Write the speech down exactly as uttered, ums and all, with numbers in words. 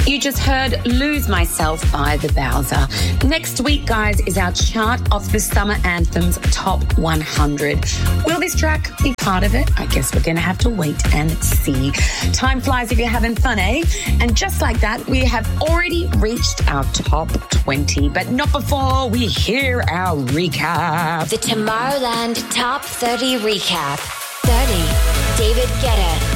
You just heard Lose Myself by the Bowser. Next week, guys, is our chart of the Summer Anthems Top one hundred. Will this track be part of it? I guess we're going to have to wait and see. Time flies if you're having fun, eh? And just like that, we have already reached our top twenty, but not before we hear our recap. The Tomorrowland Top thirty Recap. thirty. David Guetta.